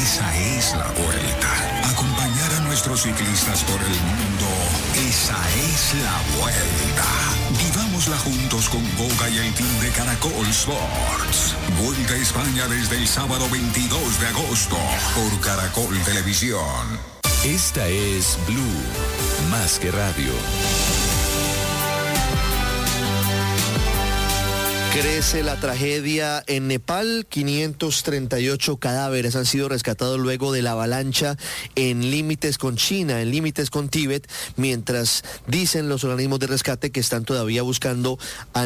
Esa es la vuelta. Acompañar a nuestros ciclistas por el mundo. Esa es la vuelta. Vivámosla juntos con Boga y el team de Caracol Sports. Vuelta a España desde el sábado 22 de agosto por Caracol Televisión. Esta es Blue, más que radio. Crece la tragedia en Nepal. 538 cadáveres han sido rescatados luego de la avalancha en límites con China, en límites con Tíbet, mientras dicen los organismos de rescate que están todavía buscando a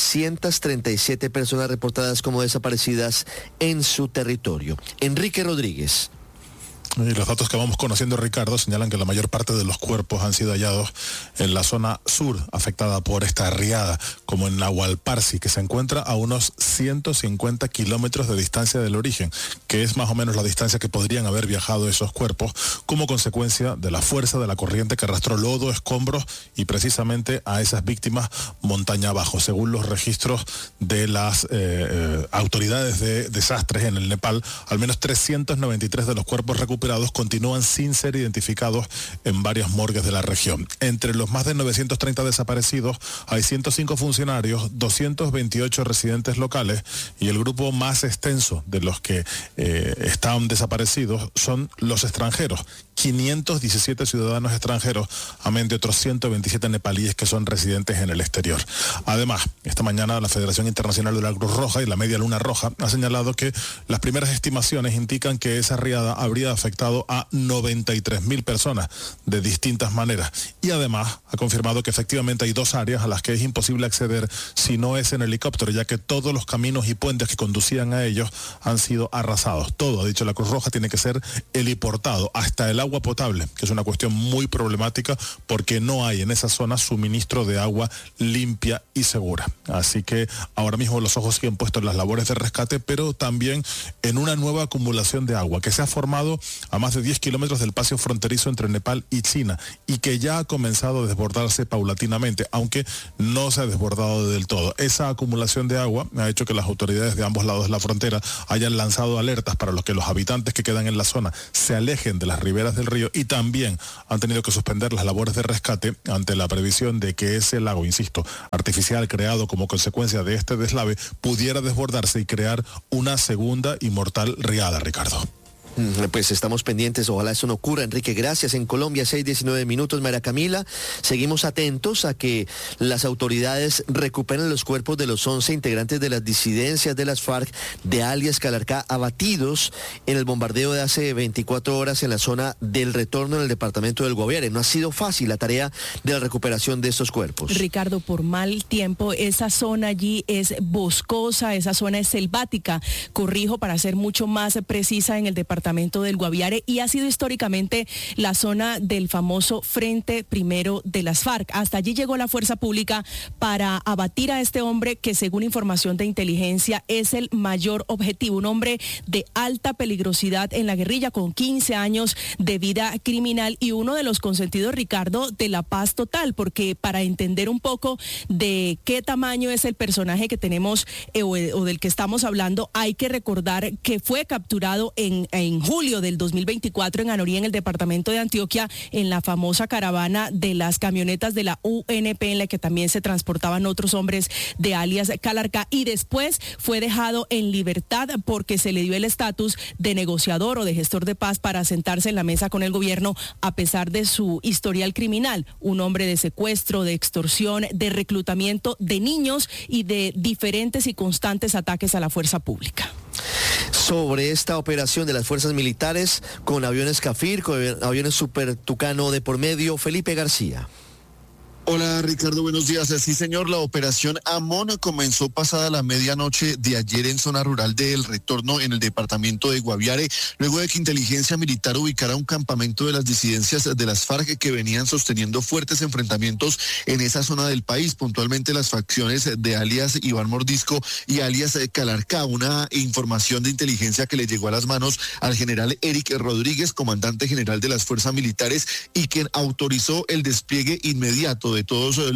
937 personas reportadas como desaparecidas en su territorio. Enrique Rodríguez. Y los datos que vamos conociendo, Ricardo, señalan que la mayor parte de los cuerpos han sido hallados en la zona sur afectada por esta riada, como en Nahualparsi, que se encuentra a unos 150 kilómetros de distancia del origen, que es más o menos la distancia que podrían haber viajado esos cuerpos como consecuencia de la fuerza de la corriente que arrastró lodo, escombros y precisamente a esas víctimas montaña abajo. Según los registros de las autoridades de desastres en el Nepal, al menos 393 de los cuerpos recuperados continúan sin ser identificados en varias morgues de la región. Entre los más de 930 desaparecidos hay 105 funcionarios, 228 residentes locales y el grupo más extenso de los que están desaparecidos son los extranjeros. 517 ciudadanos extranjeros, amén de otros 127 nepalíes que son residentes en el exterior. Además, esta mañana la Federación Internacional de la Cruz Roja y la Media Luna Roja ha señalado que las primeras estimaciones indican que esa riada habría afectado a 93.000 personas de distintas maneras. Y además ha confirmado que efectivamente hay dos áreas a las que es imposible acceder si no es en helicóptero, ya que todos los caminos y puentes que conducían a ellos han sido arrasados. Todo, ha dicho la Cruz Roja, tiene que ser heliportado, hasta el agua potable, que es una cuestión muy problemática porque no hay en esa zona suministro de agua limpia y segura. Así que ahora mismo los ojos siguen puestos en las labores de rescate, pero también en una nueva acumulación de agua que se ha formado a más de 10 kilómetros del paso fronterizo entre Nepal y China y que ya ha comenzado a desbordarse paulatinamente, aunque no se ha desbordado del todo. Esa acumulación de agua ha hecho que las autoridades de ambos lados de la frontera hayan lanzado alertas para los que los habitantes que quedan en la zona se alejen de las riberas del río y también han tenido que suspender las labores de rescate ante la previsión de que ese lago, insisto, artificial creado como consecuencia de este deslave, pudiera desbordarse y crear una segunda y mortal riada, Ricardo. Pues estamos pendientes, ojalá eso no ocurra. Enrique, gracias. En Colombia, 6:19 minutos. María Camila, seguimos atentos a que las autoridades recuperen los cuerpos de los 11 integrantes de las disidencias de las FARC de alias Calarcá abatidos en el bombardeo de hace 24 horas en la zona del Retorno en el departamento del Guaviare. No ha sido fácil la tarea de la recuperación de estos cuerpos. Ricardo, por mal tiempo, esa zona allí es boscosa, esa zona es selvática. Corrijo para ser mucho más precisa, en el departamento del Guaviare, y ha sido históricamente la zona del famoso Frente Primero de las FARC. Hasta allí llegó la fuerza pública para abatir a este hombre que, según información de inteligencia, es el mayor objetivo, un hombre de alta peligrosidad en la guerrilla, con 15 años de vida criminal y uno de los consentidos, Ricardo, de la paz total, porque para entender un poco de qué tamaño es el personaje que tenemos o del que estamos hablando, hay que recordar que fue capturado en julio del 2024 en Anorí, en el departamento de Antioquia, en la famosa caravana de las camionetas de la UNP, en la que también se transportaban otros hombres de alias Calarcá, y después fue dejado en libertad porque se le dio el estatus de negociador o de gestor de paz para sentarse en la mesa con el gobierno, a pesar de su historial criminal, un hombre de secuestro, de extorsión, de reclutamiento de niños y de diferentes y constantes ataques a la fuerza pública. Sobre esta operación de las fuerzas militares con aviones Cafir, con aviones Super Tucano de por medio, Felipe García. Hola Ricardo, buenos días. Sí señor, la operación Amón comenzó pasada la medianoche de ayer en zona rural del Retorno en el departamento de Guaviare, luego de que inteligencia militar ubicara un campamento de las disidencias de las FARC que venían sosteniendo fuertes enfrentamientos en esa zona del país, puntualmente las facciones de alias Iván Mordisco y alias Calarcá. Una información de inteligencia que le llegó a las manos al general Eric Rodríguez, comandante general de las fuerzas militares, y quien autorizó el despliegue inmediato movimiento de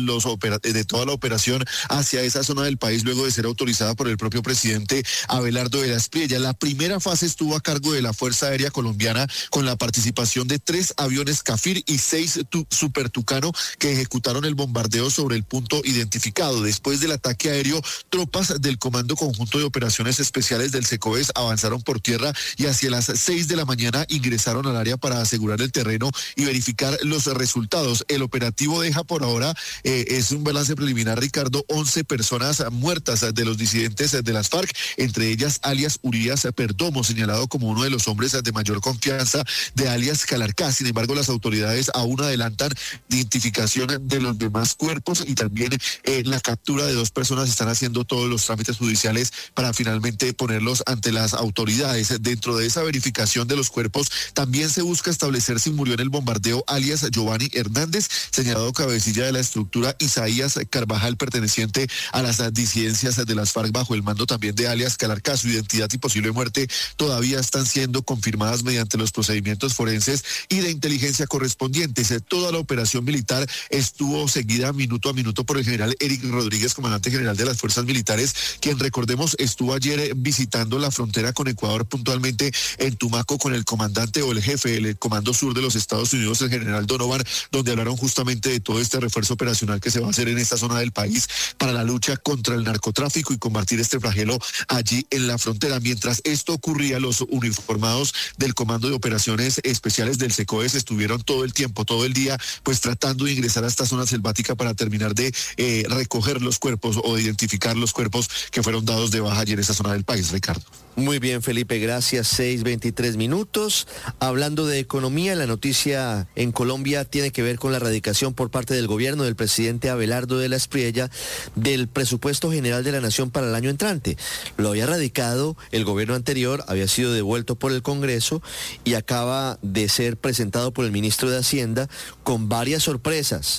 de toda la operación hacia esa zona del país luego de ser autorizada por el propio presidente Abelardo de la Espriella. La primera fase estuvo a cargo de la Fuerza Aérea Colombiana con la participación de 3 aviones Cafir y 6 Super Tucano que ejecutaron el bombardeo sobre el punto identificado. Después del ataque aéreo, tropas del Comando Conjunto de Operaciones Especiales del SECOES avanzaron por tierra y hacia las 6 de la mañana ingresaron al área para asegurar el terreno y verificar los resultados. El operativo deja por ahora, es un balance preliminar, Ricardo, 11 personas muertas de los disidentes de las FARC, entre ellas alias Urias Perdomo, señalado como uno de los hombres de mayor confianza de alias Calarcá. Sin embargo, las autoridades aún adelantan identificación de los demás cuerpos y también la captura de 2 personas. Están haciendo todos los trámites judiciales para finalmente ponerlos ante las autoridades. Dentro de esa verificación de los cuerpos también se busca establecer si murió en el bombardeo alias Giovanni Hernández, señalado cabecilla de la estructura Isaías Carvajal, perteneciente a las disidencias de las FARC bajo el mando también de alias Calarcá. Su identidad y posible muerte todavía están siendo confirmadas mediante los procedimientos forenses y de inteligencia correspondientes. Toda la operación militar estuvo seguida minuto a minuto por el general Eric Rodríguez, comandante general de las fuerzas militares, quien, recordemos, estuvo ayer visitando la frontera con Ecuador, puntualmente en Tumaco, con el comandante o el jefe del Comando Sur de los Estados Unidos, el general Donovan, donde hablaron justamente de todo este refuerzo operacional que se va a hacer en esta zona del país para la lucha contra el narcotráfico y combatir este flagelo allí en la frontera. Mientras esto ocurría, los uniformados del Comando de Operaciones Especiales del SECOES estuvieron todo el tiempo, todo el día, pues tratando de ingresar a esta zona selvática para terminar de recoger los cuerpos o de identificar los cuerpos que fueron dados de baja allí en esa zona del país, Ricardo. Muy bien, Felipe, gracias. 6:23 minutos. Hablando de economía, la noticia en Colombia tiene que ver con la radicación por parte del gobierno del presidente Abelardo de la Espriella del presupuesto general de la Nación para el año entrante. Lo había radicado el gobierno anterior, había sido devuelto por el Congreso y acaba de ser presentado por el ministro de Hacienda con varias sorpresas.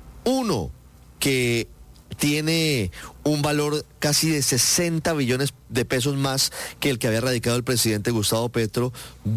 Uno, que tiene un valor casi de 60 billones de pesos más que el que había radicado el presidente Gustavo Petro.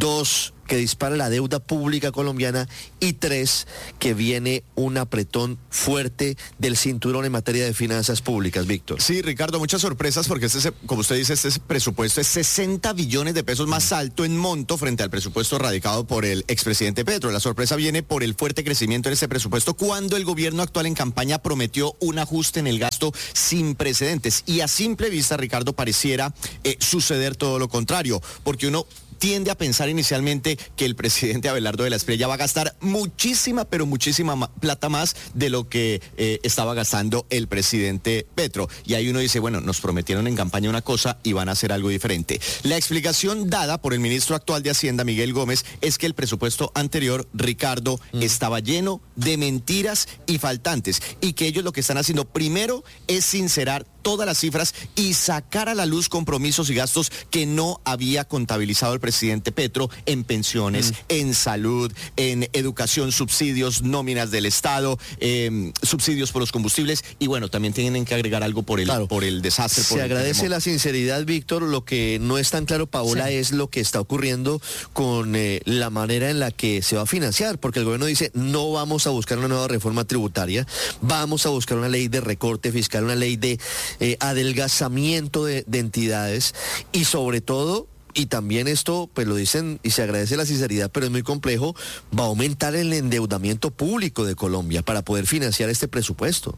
2, que dispara la deuda pública colombiana. Y 3, que viene un apretón fuerte del cinturón en materia de finanzas públicas, Víctor. Sí, Ricardo, muchas sorpresas porque como usted dice, este presupuesto es 60 billones de pesos más alto en monto frente al presupuesto radicado por el expresidente Petro. La sorpresa viene por el fuerte crecimiento en ese presupuesto cuando el gobierno actual en campaña prometió un ajuste en el gasto sin precedentes. Y a simple vista, Ricardo, pareciera suceder todo lo contrario, porque uno tiende a pensar inicialmente que el presidente Abelardo de la Espriella va a gastar muchísima, pero muchísima plata más de lo que estaba gastando el presidente Petro. Y ahí uno dice, bueno, nos prometieron en campaña una cosa y van a hacer algo diferente. La explicación dada por el ministro actual de Hacienda, Miguel Gómez, es que el presupuesto anterior, Ricardo, estaba lleno de mentiras y faltantes, y que ellos lo que están haciendo primero es sincerar todas las cifras y sacar a la luz compromisos y gastos que no había contabilizado el presidente Petro en pensiones, en salud, en educación, subsidios, nóminas del Estado, subsidios por los combustibles, y bueno, también tienen que agregar algo por el desastre. Se agradece la sinceridad, Víctor. Lo que no es tan claro, Paola, es lo que está ocurriendo con la manera en la que se va a financiar, porque el gobierno dice, no vamos a buscar una nueva reforma tributaria, vamos a buscar una ley de recorte fiscal, una ley de adelgazamiento de entidades, y sobre todo, y también esto, pues lo dicen y se agradece la sinceridad, pero es muy complejo, va a aumentar el endeudamiento público de Colombia para poder financiar este presupuesto.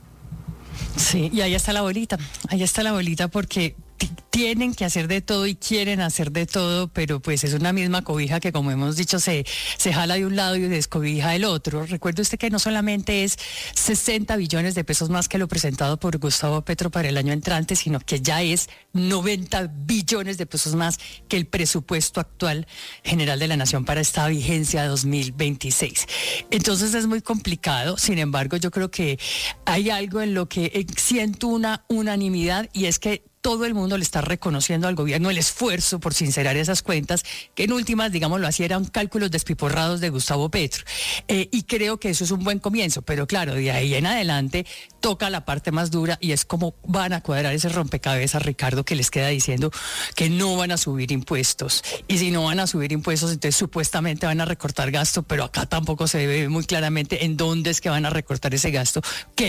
Sí, y ahí está la bolita porque tienen que hacer de todo y quieren hacer de todo, pero pues es una misma cobija que, como hemos dicho, se jala de un lado y descobija del otro. Recuerde usted que no solamente es 60 billones de pesos más que lo presentado por Gustavo Petro para el año entrante, sino que ya es 90 billones de pesos más que el presupuesto actual general de la Nación para esta vigencia 2026. Entonces es muy complicado. Sin embargo, yo creo que hay algo en lo que siento una unanimidad, y es que todo el mundo le está reconociendo al gobierno el esfuerzo por sincerar esas cuentas, que en últimas, digámoslo así, eran cálculos despiporrados de Gustavo Petro. Y creo que eso es un buen comienzo, pero claro, de ahí en adelante toca la parte más dura y es cómo van a cuadrar ese rompecabezas, Ricardo, que les queda diciendo que no van a subir impuestos. Y si no van a subir impuestos, entonces supuestamente van a recortar gasto, pero acá tampoco se ve muy claramente en dónde es que van a recortar ese gasto, qué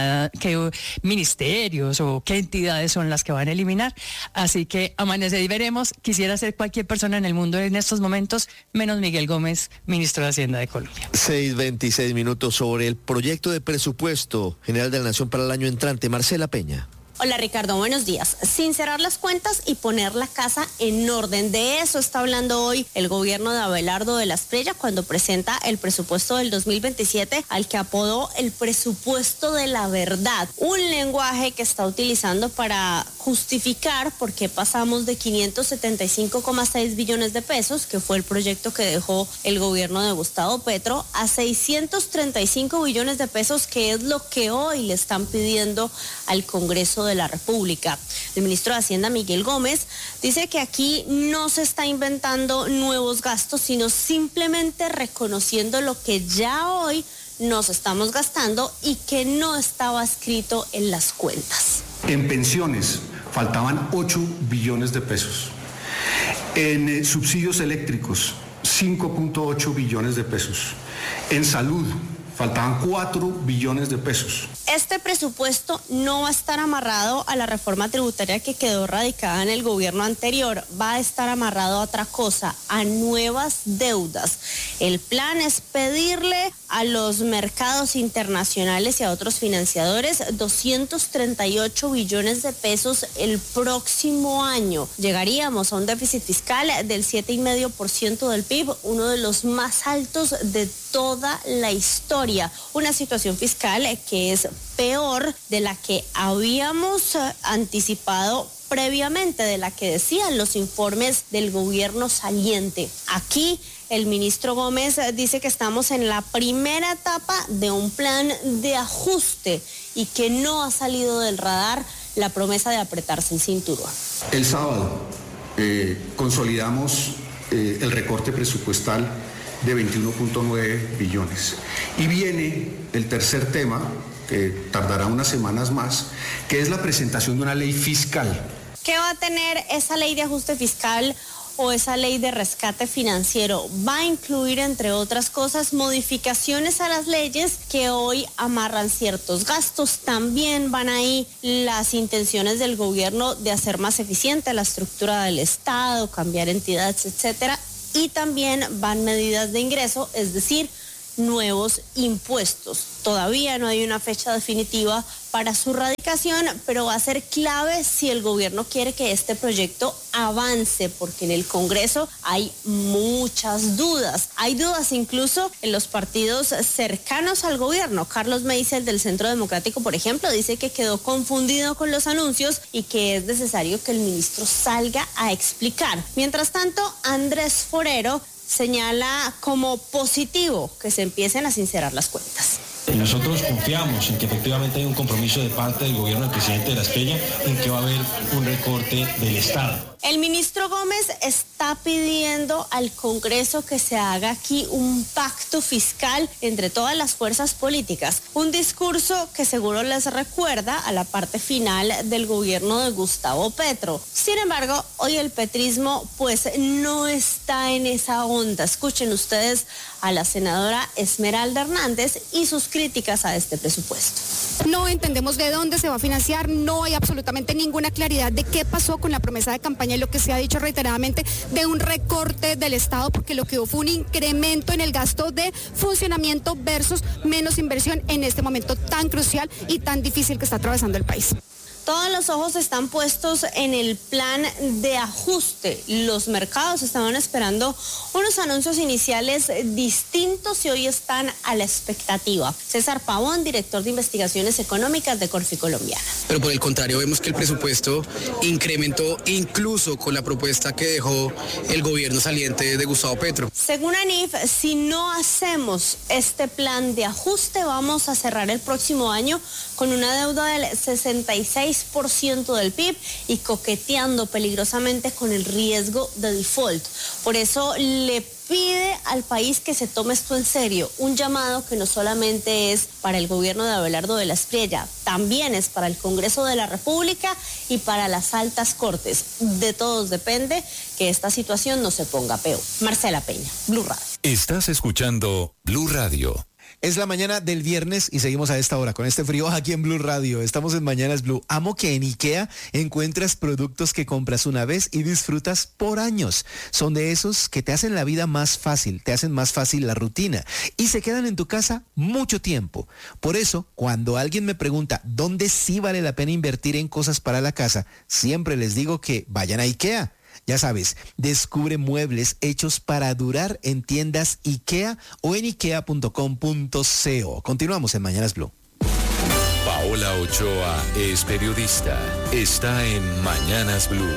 ministerios o qué entidades son las que van a eliminar. Así que amanece y veremos. Quisiera ser cualquier persona en el mundo en estos momentos, menos Miguel Gómez, ministro de Hacienda de Colombia. 6:26 minutos sobre el proyecto de presupuesto general de la Nación para el año entrante. Marcela Peña. Hola Ricardo, buenos días. Sincerar las cuentas y poner la casa en orden. De eso está hablando hoy el gobierno de Abelardo de la Espriella cuando presenta el presupuesto del 2027, al que apodó el presupuesto de la verdad. Un lenguaje que está utilizando para justificar por qué pasamos de 575,6 billones de pesos, que fue el proyecto que dejó el gobierno de Gustavo Petro, a 635 billones de pesos, que es lo que hoy le están pidiendo al Congreso de la República. El ministro de Hacienda, Miguel Gómez, dice que aquí no se está inventando nuevos gastos, sino simplemente reconociendo lo que ya hoy nos estamos gastando y que no estaba escrito en las cuentas. En pensiones faltaban 8 billones de pesos. En subsidios eléctricos, 5.8 billones de pesos. En salud, faltaban 4 billones de pesos. Este presupuesto no va a estar amarrado a la reforma tributaria que quedó radicada en el gobierno anterior, va a estar amarrado a otra cosa, a nuevas deudas. El plan es pedirle a los mercados internacionales y a otros financiadores 238 billones de pesos el próximo año. Llegaríamos a un déficit fiscal del 7,5% del PIB, uno de los más altos de toda la historia. Una situación fiscal que es peor de la que habíamos anticipado previamente, de la que decían los informes del gobierno saliente. Aquí el ministro Gómez dice que estamos en la primera etapa de un plan de ajuste y que no ha salido del radar la promesa de apretarse el cinturón. El sábado consolidamos el recorte presupuestal de 21.9 billones. Y viene el tercer tema, que tardará unas semanas más, que es la presentación de una ley fiscal. ¿Qué va a tener esa ley de ajuste fiscal o esa ley de rescate financiero? Va a incluir, entre otras cosas, modificaciones a las leyes que hoy amarran ciertos gastos. También van ahí las intenciones del gobierno de hacer más eficiente la estructura del Estado, cambiar entidades, etcétera. Y también van medidas de ingreso, es decir, nuevos impuestos. Todavía no hay una fecha definitiva para su radicación, pero va a ser clave si el gobierno quiere que este proyecto avance, porque en el Congreso hay muchas dudas. Hay dudas incluso en los partidos cercanos al gobierno. Carlos Meisel del Centro Democrático, por ejemplo, dice que quedó confundido con los anuncios y que es necesario que el ministro salga a explicar. Mientras tanto, Andrés Forero señala como positivo que se empiecen a sincerar las cuentas. Nosotros confiamos en que efectivamente hay un compromiso de parte del gobierno del presidente de la Espriella en que va a haber un recorte del Estado. El ministro Gómez está pidiendo al Congreso que se haga aquí un pacto fiscal entre todas las fuerzas políticas. Un discurso que seguro les recuerda a la parte final del gobierno de Gustavo Petro. Sin embargo, hoy el petrismo pues no está en esa onda. Escuchen ustedes a la senadora Esmeralda Hernández y sus críticas a este presupuesto. No entendemos de dónde se va a financiar, no hay absolutamente ninguna claridad de qué pasó con la promesa de campaña y lo que se ha dicho reiteradamente de un recorte del Estado, porque lo que hubo fue un incremento en el gasto de funcionamiento versus menos inversión en este momento tan crucial y tan difícil que está atravesando el país. Todos los ojos están puestos en el plan de ajuste. Los mercados estaban esperando unos anuncios iniciales distintos y hoy están a la expectativa. César Pavón, director de investigaciones económicas de Corfi Colombiana. Pero por el contrario, vemos que el presupuesto incrementó incluso con la propuesta que dejó el gobierno saliente de Gustavo Petro. Según ANIF, si no hacemos este plan de ajuste, vamos a cerrar el próximo año con una deuda del 66% 6% del PIB y coqueteando peligrosamente con el riesgo de default. Por eso le pide al país que se tome esto en serio, un llamado que no solamente es para el gobierno de Abelardo de la Espriella, también es para el Congreso de la República y para las altas cortes. De todos depende que esta situación no se ponga peor. Marcela Peña, Blue Radio. Estás escuchando Blue Radio. Es la mañana del viernes y seguimos a esta hora con este frío aquí en Blue Radio. Estamos en Mañanas Blue. Amo que en IKEA encuentras productos que compras una vez y disfrutas por años. Son de esos que te hacen la vida más fácil, te hacen más fácil la rutina y se quedan en tu casa mucho tiempo. Por eso, cuando alguien me pregunta dónde sí vale la pena invertir en cosas para la casa, siempre les digo que vayan a IKEA. Ya sabes, descubre muebles hechos para durar en tiendas IKEA o en ikea.com.co. Continuamos en Mañanas Blue. Paola Ochoa es periodista. Está en Mañanas Blue.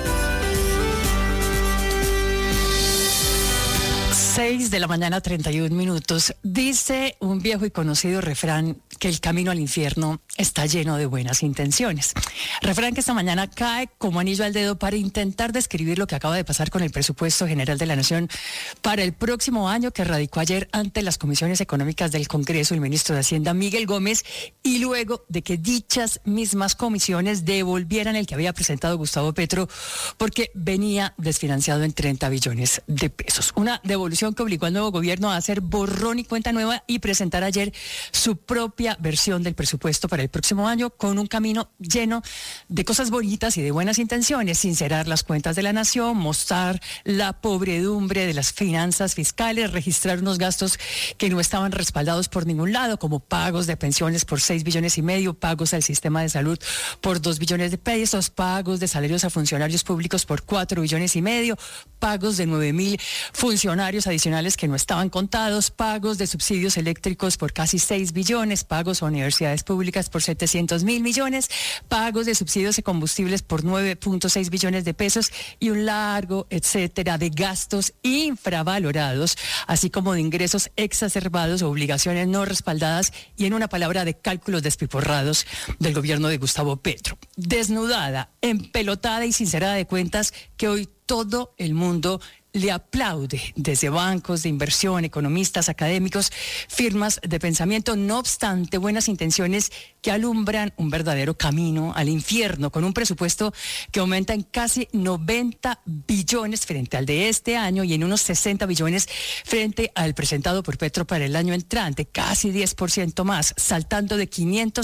6 de la mañana, 31 minutos. Dice un viejo y conocido refrán que el camino al infierno está lleno de buenas intenciones. Refrán que esta mañana cae como anillo al dedo para intentar describir lo que acaba de pasar con el presupuesto general de la Nación para el próximo año, que radicó ayer ante las comisiones económicas del Congreso el ministro de Hacienda Miguel Gómez, y luego de que dichas mismas comisiones devolvieran el que había presentado Gustavo Petro porque venía desfinanciado en 30 billones de pesos. Una devolución que obligó al nuevo gobierno a hacer borrón y cuenta nueva y presentar ayer su propia versión del presupuesto para el próximo año, con un camino lleno de cosas bonitas y de buenas intenciones: sincerar las cuentas de la nación, mostrar la pobredumbre de las finanzas fiscales, registrar unos gastos que no estaban respaldados por ningún lado, como pagos de pensiones por 6 billones y medio, pagos al sistema de salud por 2 billones de pesos, pagos de salarios a funcionarios públicos por 4 billones y medio, pagos de 9.000 funcionarios adicionales que no estaban contados, pagos de subsidios eléctricos por casi 6 billones, pagos a universidades públicas por 700.000 millones, pagos de subsidios de combustibles por 9.6 billones de pesos y un largo etcétera de gastos infravalorados, así como de ingresos exacerbados o obligaciones no respaldadas y, en una palabra, de cálculos despiporrados del gobierno de Gustavo Petro. Desnudada, empelotada y sincerada de cuentas que hoy todo el mundo le aplaude, desde bancos de inversión, economistas, académicos, firmas de pensamiento. No obstante, buenas intenciones que alumbran un verdadero camino al infierno, con un presupuesto que aumenta en casi 90 billones frente al de este año y en unos 60 billones frente al presentado por Petro para el año entrante, casi 10% más, saltando de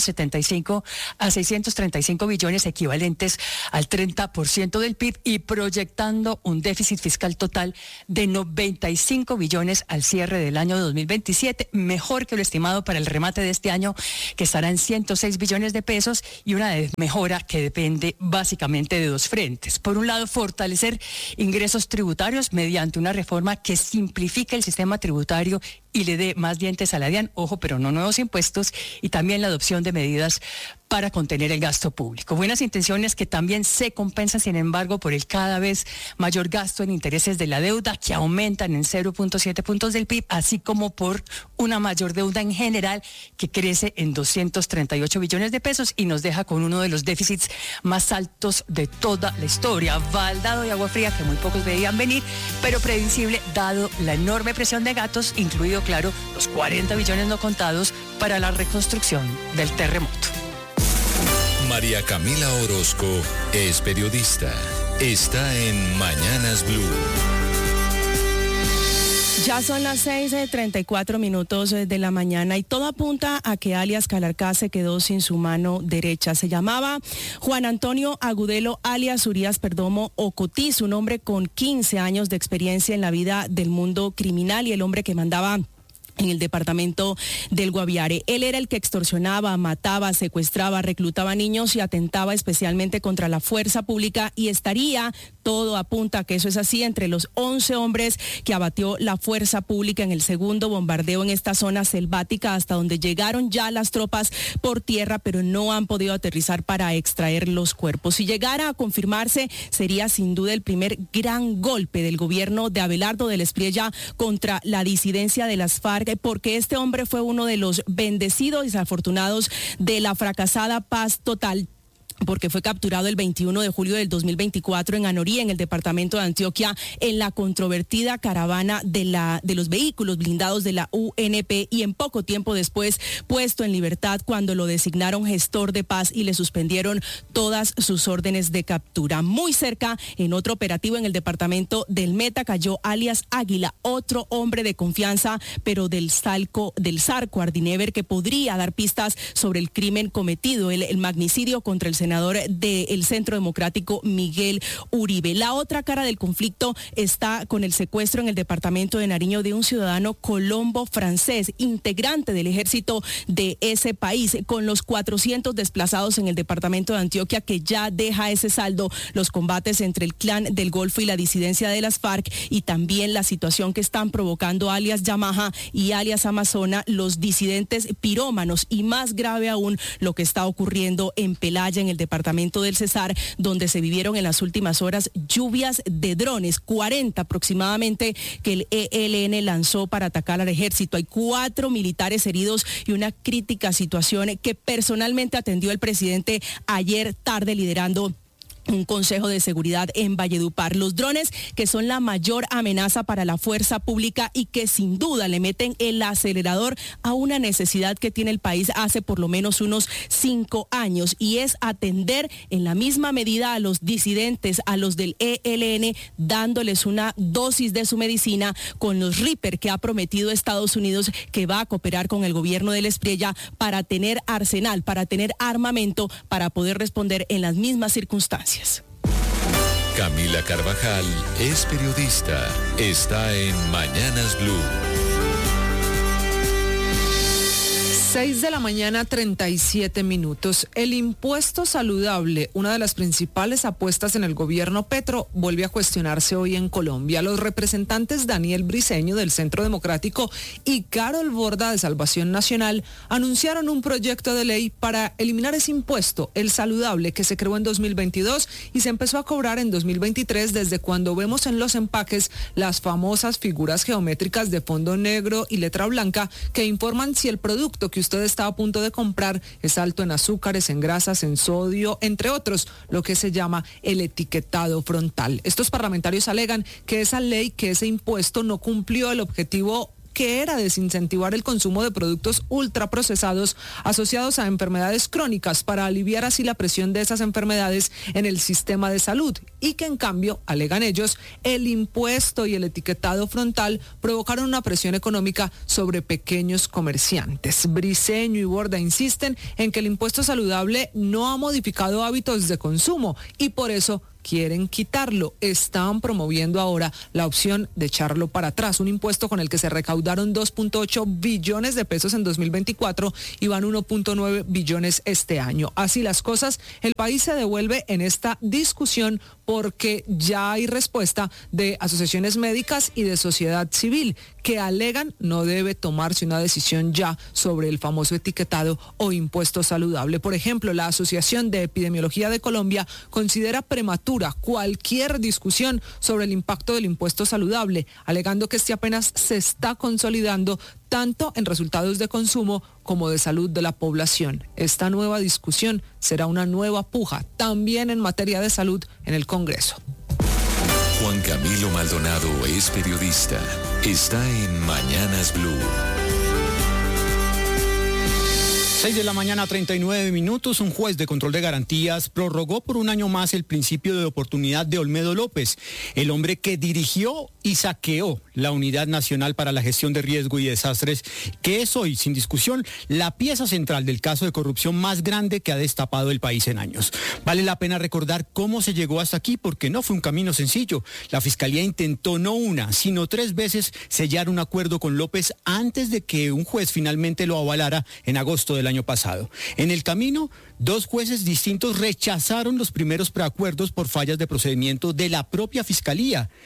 575 a 635 billones, equivalentes al 30% del PIB, y proyectando un déficit fiscal total de 95 billones al cierre del año 2027, mejor que lo estimado para el remate de este año, que estará en 106 billones de pesos, y una mejora que depende básicamente de dos frentes. Por un lado, fortalecer ingresos tributarios mediante una reforma que simplifique el sistema tributario y le dé más dientes a la DIAN, ojo, pero no nuevos impuestos, y también la adopción de medidas para contener el gasto público. Buenas intenciones que también se compensan, sin embargo, por el cada vez mayor gasto en intereses de la deuda, que aumentan en 0.7 puntos del PIB, así como por una mayor deuda en general que crece en 238 billones de pesos y nos deja con uno de los déficits más altos de toda la historia. Baldado de agua fría que muy pocos veían venir, pero previsible dado la enorme presión de gastos, incluido, claro, los 40 billones no contados para la reconstrucción del terremoto. María Camila Orozco es periodista. Está en Mañanas Blue. Ya son las 6:34 de la mañana y todo apunta a que alias Calarcá se quedó sin su mano derecha. Se llamaba Juan Antonio Agudelo, alias Urias Perdomo Ocotiz, un hombre con 15 años de experiencia en la vida del mundo criminal y el hombre que mandaba en el departamento del Guaviare. Él era el que extorsionaba, mataba, secuestraba, reclutaba niños y atentaba especialmente contra la fuerza pública, y estaría, todo apunta a que eso es así, entre los 11 hombres que abatió la fuerza pública en el segundo bombardeo en esta zona selvática, hasta donde llegaron ya las tropas por tierra, pero no han podido aterrizar para extraer los cuerpos. Si llegara a confirmarse, sería sin duda el primer gran golpe del gobierno de Abelardo de la Espriella contra la disidencia de las FARC, porque este hombre fue uno de los bendecidos y desafortunados de la fracasada paz total porque fue capturado el 21 de julio del 2024 en Anorí, en el departamento de Antioquia, en la controvertida caravana de los vehículos blindados de la UNP, y en poco tiempo después puesto en libertad cuando lo designaron gestor de paz y le suspendieron todas sus órdenes de captura. Muy cerca, en otro operativo en el departamento del Meta, cayó alias Águila, otro hombre de confianza, pero del Zarco Ardinever, que podría dar pistas sobre el crimen cometido, el magnicidio contra el senador del Centro Democrático Miguel Uribe. La otra cara del conflicto está con el secuestro en el departamento de Nariño de un ciudadano colombo francés, integrante del ejército de ese país, con los 400 desplazados en el departamento de Antioquia, que ya deja ese saldo los combates entre el Clan del Golfo y la disidencia de las FARC, y también la situación que están provocando alias Yamaha y alias Amazona, los disidentes pirómanos, y más grave aún lo que está ocurriendo en Pelaya, en el departamento del Cesar, donde se vivieron en las últimas horas lluvias de drones, 40 aproximadamente, que el ELN lanzó para atacar al ejército. Hay 4 militares heridos y una crítica situación que personalmente atendió el presidente ayer tarde, liderando un consejo de seguridad en Valledupar. Los drones, que son la mayor amenaza para la fuerza pública y que sin duda le meten el acelerador a una necesidad que tiene el país hace por lo menos unos 5 años, y es atender en la misma medida a los disidentes, a los del ELN, dándoles una dosis de su medicina con los Reaper que ha prometido Estados Unidos, que va a cooperar con el gobierno de Espriella para tener arsenal, para tener armamento, para poder responder en las mismas circunstancias. Camila Carvajal es periodista. Está en Mañanas Blue. 6 de la mañana, 37 minutos. El impuesto saludable, una de las principales apuestas en el gobierno Petro, vuelve a cuestionarse hoy en Colombia. Los representantes Daniel Briceño del Centro Democrático y Carol Borda de Salvación Nacional anunciaron un proyecto de ley para eliminar ese impuesto, el saludable, que se creó en 2022 y se empezó a cobrar en 2023, desde cuando vemos en los empaques las famosas figuras geométricas de fondo negro y letra blanca que informan si el producto que usted está a punto de comprar es alto en azúcares, en grasas, en sodio, entre otros, lo que se llama el etiquetado frontal. Estos parlamentarios alegan que esa ley, que ese impuesto no cumplió el objetivo que era desincentivar el consumo de productos ultraprocesados asociados a enfermedades crónicas, para aliviar así la presión de esas enfermedades en el sistema de salud, y que en cambio, alegan ellos, el impuesto y el etiquetado frontal provocaron una presión económica sobre pequeños comerciantes. Briceño y Borda insisten en que el impuesto saludable no ha modificado hábitos de consumo y por eso quieren quitarlo. Están promoviendo ahora la opción de echarlo para atrás, un impuesto con el que se recaudaron 2.8 billones de pesos en 2024 y van 1.9 billones este año. Así las cosas, el país se devuelve en esta discusión porque ya hay respuesta de asociaciones médicas y de sociedad civil que alegan no debe tomarse una decisión ya sobre el famoso etiquetado o impuesto saludable. Por ejemplo, la Asociación de Epidemiología de Colombia considera prematura cualquier discusión sobre el impacto del impuesto saludable, alegando que este apenas se está consolidando tanto en resultados de consumo como de salud de la población. Esta nueva discusión será una nueva puja también en materia de salud en el Congreso. Juan Camilo Maldonado es periodista. Está en Mañanas Blue. 6 de la mañana, 39 minutos. Un juez de control de garantías prorrogó por un año más el principio de oportunidad de Olmedo López, el hombre que dirigió y saqueó la Unidad Nacional para la Gestión de Riesgo y Desastres, que es hoy, sin discusión, la pieza central del caso de corrupción más grande que ha destapado el país en años. Vale la pena recordar cómo se llegó hasta aquí, porque no fue un camino sencillo. La Fiscalía intentó no una, sino 3 veces sellar un acuerdo con López antes de que un juez finalmente lo avalara en agosto del año pasado. En el camino, 2 jueces distintos rechazaron los primeros preacuerdos por fallas de procedimiento de la propia Fiscalía.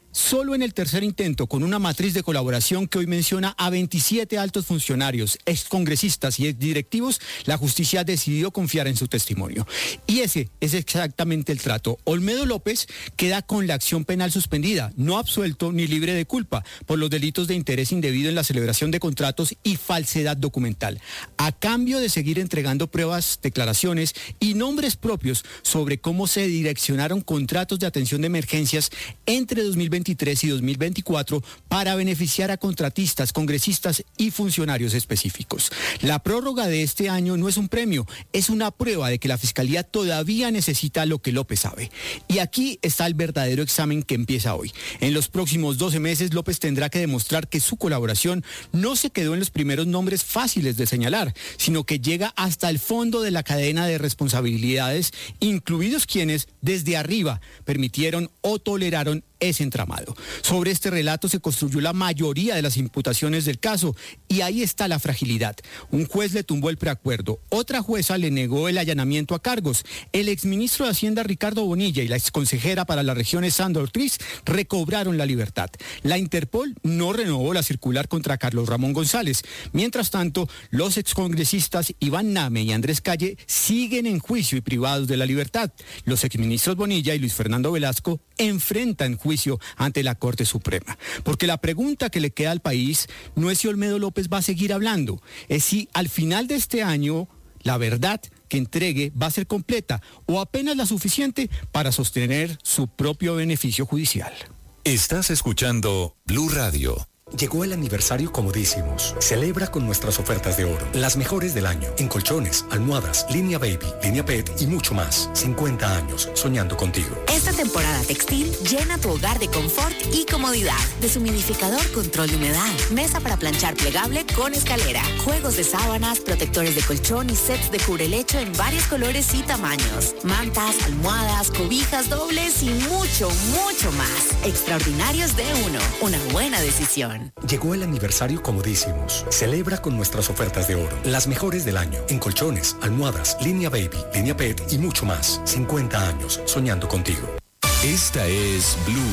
Solo en el tercer intento, con una matriz de colaboración que hoy menciona a 27 altos funcionarios, excongresistas y exdirectivos, la justicia decidió confiar en su testimonio. Y ese es exactamente el trato. Olmedo López queda con la acción penal suspendida, no absuelto ni libre de culpa por los delitos de interés indebido en la celebración de contratos y falsedad documental, a cambio de seguir entregando pruebas, declaraciones y nombres propios sobre cómo se direccionaron contratos de atención de emergencias entre 2023 y 2024 para beneficiar a contratistas, congresistas y funcionarios específicos. La prórroga de este año no es un premio, es una prueba de que la Fiscalía todavía necesita lo que López sabe. Y aquí está el verdadero examen que empieza hoy. En los próximos 12 meses, López tendrá que demostrar que su colaboración no se quedó en los primeros nombres fáciles de señalar, sino que llega hasta el fondo de la cadena de responsabilidades, incluidos quienes desde arriba permitieron o toleraron ese entramado. Sobre este relato se construyó la mayoría de las imputaciones del caso y ahí está la fragilidad. Un juez le tumbó el preacuerdo, otra jueza le negó el allanamiento a cargos. El exministro de Hacienda Ricardo Bonilla y la exconsejera para las regiones Sandra Ortiz recobraron la libertad. La Interpol no renovó la circular contra Carlos Ramón González. Mientras tanto, los excongresistas Iván Name y Andrés Calle siguen en juicio y privados de la libertad. Los exministros Bonilla y Luis Fernando Velasco enfrentan juicio ante la Corte Suprema. Porque la pregunta que le queda al país no es si Olmedo López va a seguir hablando, es si al final de este año la verdad que entregue va a ser completa o apenas la suficiente para sostener su propio beneficio judicial. Estás escuchando Blue Radio. Llegó el aniversario Comodísimos. Celebra con nuestras ofertas de oro, las mejores del año, en colchones, almohadas, línea baby, línea pet y mucho más. 50 años soñando contigo. Esta temporada textil llena tu hogar de confort y comodidad. Deshumidificador, control de humedad, mesa para planchar plegable con escalera, juegos de sábanas, protectores de colchón y sets de cubrelecho en varios colores y tamaños, mantas, almohadas, cobijas dobles y mucho, mucho más. Extraordinarios de uno. Una buena decisión. Llegó el aniversario Comodísimos. Celebra con nuestras ofertas de oro, las mejores del año, en colchones, almohadas, línea baby, línea pet y mucho más. 50 años soñando contigo. Esta es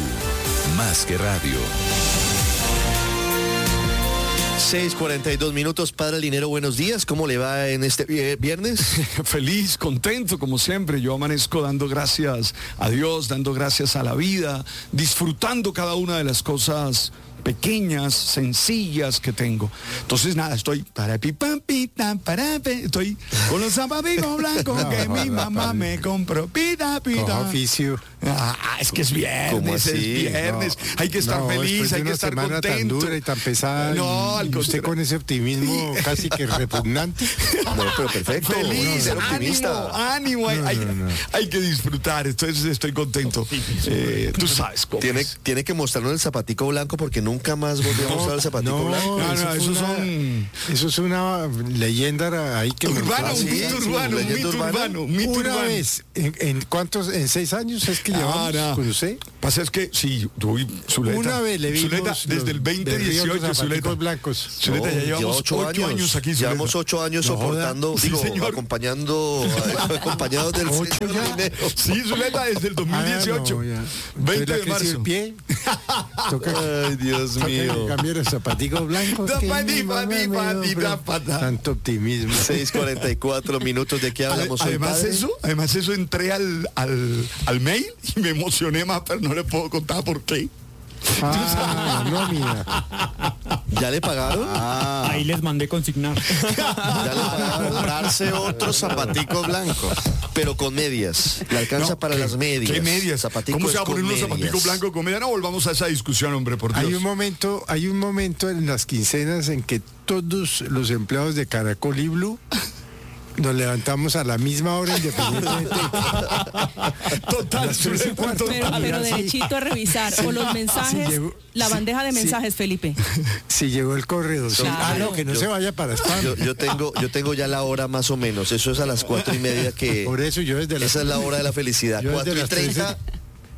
Blue, más que radio. 6:42 minutos, Padre Linero, buenos días. ¿Cómo le va en este viernes? Feliz, contento, como siempre. Yo amanezco dando gracias a Dios, dando gracias a la vida, disfrutando cada una de las cosas pequeñas, sencillas que tengo. Entonces nada, estoy estoy con los zapaticos blancos que mi mamá me compró. Pita. Oficio. Es que es viernes, hay que estar feliz, hay que estar contento. Tan dura y tan pesada. No, al usted con ese optimismo casi que repugnante. No, pero perfecto. Feliz, ánimo. Hay que disfrutar, entonces estoy contento. Tú sabes cómo tiene que mostrarnos el zapatico blanco porque nunca más volvió a mostrar el zapatico blanco. Eso es una leyenda ahí que urbano. Una vez, ¿en 6 años es que llevamos con usted? Pasa es que sí, Zuleta. Una vez le vimos Zuleta, desde el 2018, Zuleta blancos. Zuleta, ya llevamos 8 años aquí. Llevamos 8 años soportando, acompañados del señor Linero. Sí, Zuleta, desde el 2018. 20 de marzo. El pie. Ay, Dios mío. Cambiar los zapaticos blancos. Tanto optimismo. 6:44 minutos. ¿De qué hablamos hoy, Además eso entré al mail y me emocioné más, pero no le puedo contar por qué. ¿Ya le pagaron? Ahí les mandé consignar. Ya le pagaron. Comprarse otros zapaticos blancos. Pero con medias. Le alcanza para las medias. ¿Qué medias? ¿Cómo se va a poner unos zapaticos blancos con medias? No volvamos a esa discusión, hombre, por Dios. Hay un momento en las quincenas en que todos los empleados de Caracol y Blue nos levantamos a la misma hora independientemente. Total, pero derechito a revisar. O los mensajes, la bandeja de mensajes, Felipe. Si llegó el correo. Claro. Que no se vaya para spam. Yo tengo ya la hora más o menos. Eso es a las 4:30 que. Por eso yo desde esa es la hora de la felicidad. 4:30.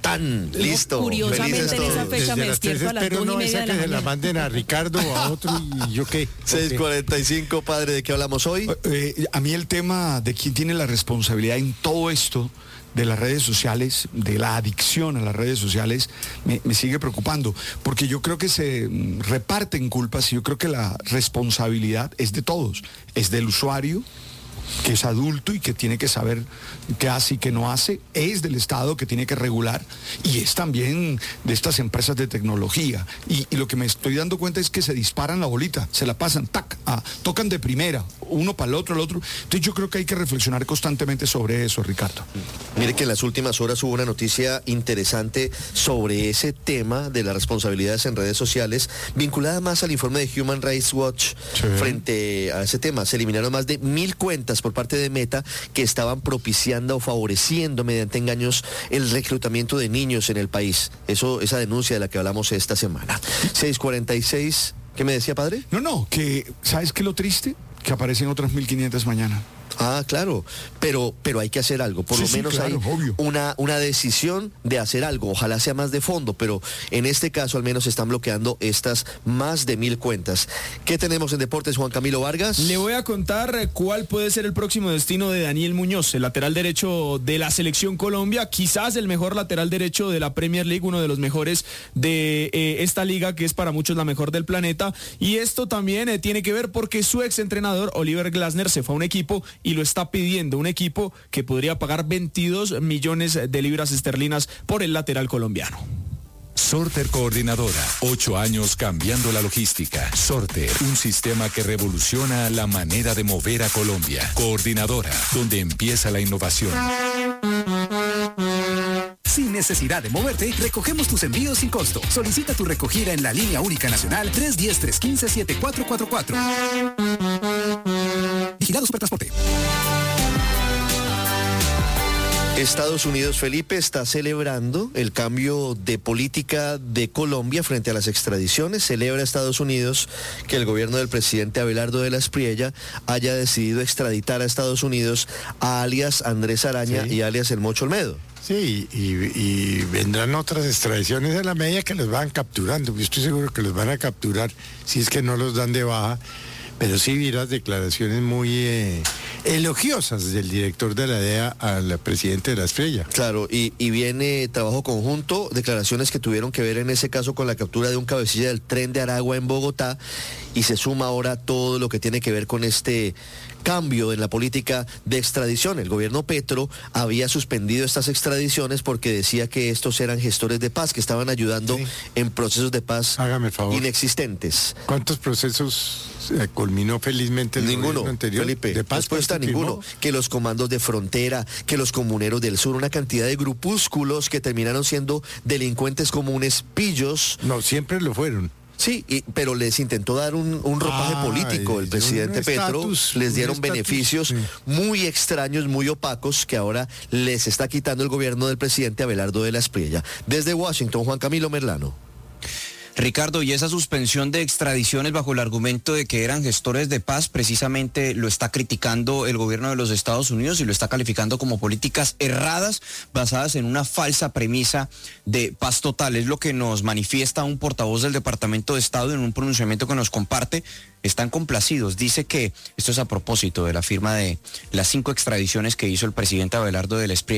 Tan, listo. Curiosamente en esa fecha me despierto a las 2:30 de la que se la mañana. manden a Ricardo o a otro y yo qué. 6:45, padre, ¿de qué hablamos hoy? A mí el tema de quién tiene la responsabilidad en todo esto de las redes sociales, de la adicción a las redes sociales, me sigue preocupando, porque yo creo que se reparten culpas y yo creo que la responsabilidad es de todos, es del usuario, que es adulto y que tiene que saber qué hace y qué no hace, es del Estado que tiene que regular y es también de estas empresas de tecnología. Y lo que me estoy dando cuenta es que se disparan la bolita, se la pasan, tocan de primera, uno para el otro. Entonces yo creo que hay que reflexionar constantemente sobre eso, Ricardo. Mire que en las últimas horas hubo una noticia interesante sobre ese tema de las responsabilidades en redes sociales, vinculada más al informe de Human Rights Watch frente a ese tema. Se eliminaron más de 1.000 cuentas por parte de Meta que estaban propiciando o favoreciendo mediante engaños el reclutamiento de niños en el país. Esa denuncia de la que hablamos esta semana. 6:46, ¿qué me decía, padre? No, que ¿sabes qué es lo triste? Que aparecen otras 1.500 mañana. Ah, claro, pero hay que hacer algo, por lo menos claro, hay una decisión de hacer algo, ojalá sea más de fondo, pero en este caso al menos están bloqueando estas más de 1.000 cuentas. ¿Qué tenemos en deportes, Juan Camilo Vargas? Le voy a contar cuál puede ser el próximo destino de Daniel Muñoz, el lateral derecho de la Selección Colombia, quizás el mejor lateral derecho de la Premier League, uno de los mejores de esta liga, que es para muchos la mejor del planeta, y esto también tiene que ver porque su ex entrenador, Oliver Glasner, se fue a un equipo y lo está pidiendo, un equipo que podría pagar 22 millones de libras esterlinas por el lateral colombiano. Sorter Coordinadora, 8 años cambiando la logística. Sorter, un sistema que revoluciona la manera de mover a Colombia. Coordinadora, donde empieza la innovación. Sin necesidad de moverte, recogemos tus envíos sin costo. Solicita tu recogida en la línea única nacional 310-315-7444. Vigilado Supertransporte. Estados Unidos, Felipe, está celebrando el cambio de política de Colombia frente a las extradiciones. Celebra Estados Unidos que el gobierno del presidente Abelardo de la Espriella haya decidido extraditar a Estados Unidos a alias Andrés Araña y alias El Mocho Olmedo. Sí, y vendrán otras extradiciones a la medida que los van capturando. Yo estoy seguro que los van a capturar si es que no los dan de baja. Pero sí vi las declaraciones muy elogiosas del director de la DEA al presidente de la Espriella. Claro, y viene trabajo conjunto, declaraciones que tuvieron que ver en ese caso con la captura de un cabecilla del tren de Aragua en Bogotá, y se suma ahora todo lo que tiene que ver con este cambio en la política de extradición. El gobierno Petro había suspendido estas extradiciones porque decía que estos eran gestores de paz, que estaban ayudando en procesos de paz inexistentes. ¿Cuántos procesos culminó felizmente el gobierno anterior? Felipe, de paz? Respuesta ninguno. Que los comandos de frontera, que los comuneros del sur, una cantidad de grupúsculos que terminaron siendo delincuentes comunes, pillos. No, siempre lo fueron. Sí, pero les intentó dar un ropaje político el presidente Petro, les dieron beneficios muy extraños, muy opacos, que ahora les está quitando el gobierno del presidente Abelardo de la Espriella. Desde Washington, Juan Camilo Merlano. Ricardo, y esa suspensión de extradiciones bajo el argumento de que eran gestores de paz, precisamente lo está criticando el gobierno de los Estados Unidos y lo está calificando como políticas erradas basadas en una falsa premisa de paz total. Es lo que nos manifiesta un portavoz del Departamento de Estado en un pronunciamiento que nos comparte. Están complacidos. Dice que esto es a propósito de la firma de las 5 extradiciones que hizo el presidente Abelardo de la Espriella